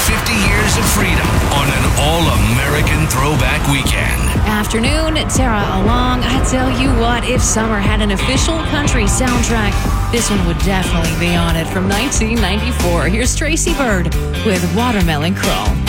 50 years of freedom on an all-American throwback weekend. Afternoon, Tara along. I tell you what, if summer had an official country soundtrack, this one would definitely be on it. From 1994, here's Tracy Byrd with Watermelon Crawl.